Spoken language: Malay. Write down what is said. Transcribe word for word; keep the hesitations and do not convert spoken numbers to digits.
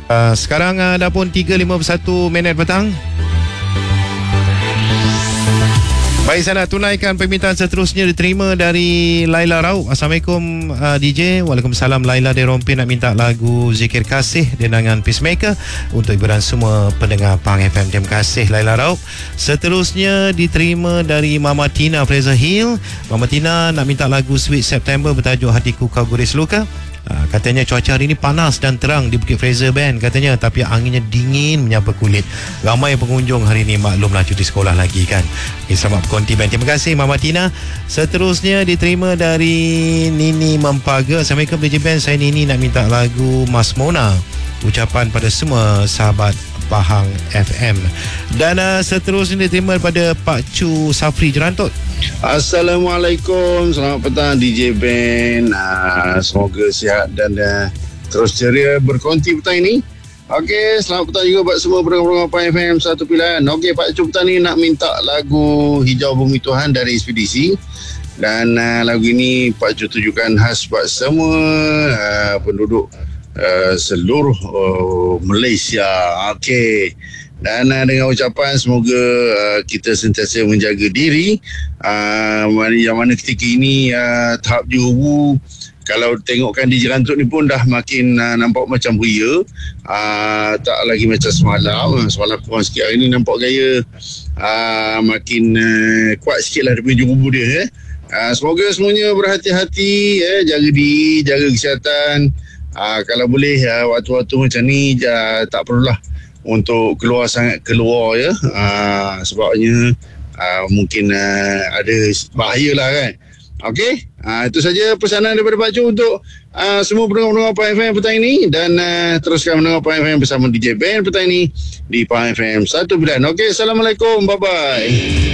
Uh, sekarang uh, dah pun tiga lima puluh satu minit petang. Baik, saya nak tunaikan permintaan seterusnya diterima dari Laila Rauh. Assalamualaikum uh, D J. Waalaikumsalam. Laila dari Rompin nak minta lagu Zikir Kasih dengan Peacemaker untuk hiburan semua pendengar Pang F M. Terima kasih Laila Rauh. Seterusnya diterima dari Mama Tina Fraser Hill. Mama Tina nak minta lagu Sweet September bertajuk Hatiku Kau Guris Luka. Ha, katanya cuaca hari ini panas dan terang di Bukit Fraser Band katanya, tapi anginnya dingin menyapa kulit. Ramai pengunjung hari ini, maklumlah cuti sekolah lagi kan. Okay, selamat berkonti band. Terima kasih Mama Tina. Seterusnya diterima dari Nini Mempaga. Assalamualaikum D J Band, saya Nini nak minta lagu Mas Mona. Ucapan pada semua sahabat Pahang F M. Dan uh, seterusnya diterima daripada Pak Chu Safri Jerantut. Assalamualaikum, selamat petang D J Ben. uh, Semoga sihat dan uh, terus ceria berkonti petang ini. Okey, selamat petang juga buat semua program-program Pahang F M Satu Pilihan. Okey, Pak Cuk petang ni nak minta lagu Hijau Bumi Tuhan dari Ekspedisi. Dan uh, lagu ini Pak Cuk tujukan khas buat semua uh, penduduk uh, seluruh uh, Malaysia. Okey, dan uh, dengan ucapan semoga uh, kita sentiasa menjaga diri, uh, yang mana ketika ini uh, tahap Jurubu, kalau tengokkan di Jerantut ni pun dah makin uh, nampak macam ria, uh, tak lagi macam semalam. Semalam kurang sikit, hari ni nampak gaya uh, makin uh, kuat sikit lah dia punya Jurubu dia. eh. Uh, semoga semuanya berhati-hati, eh, jaga diri, jaga kesihatan. uh, kalau boleh uh, waktu-waktu macam ni uh, tak perlulah untuk keluar sangat keluar ya, uh, sebabnya uh, mungkin uh, ada bahaya lah kan. Okey, uh, itu saja pesanan daripada Pak Cu untuk uh, semua pendengar-pendengar Pahang F M petang ini. Dan uh, teruskan mendengar Pahang F M bersama D J Ben petang ini di Pahang F M Satu Pilihan. Okey, Assalamualaikum, bye-bye.